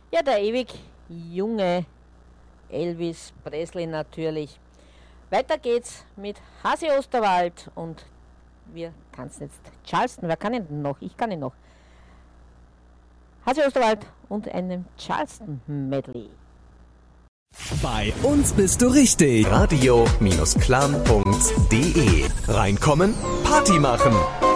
Ja, der ewig junge Elvis Presley natürlich. Weiter geht's mit Hasi Osterwald und wir tanzen jetzt Charleston. Wer kann ihn denn noch? Ich kann ihn noch. Hasi Osterwald und einem Charleston-Medley. Bei uns bist du richtig. Radio-clan.de. Reinkommen, Party machen.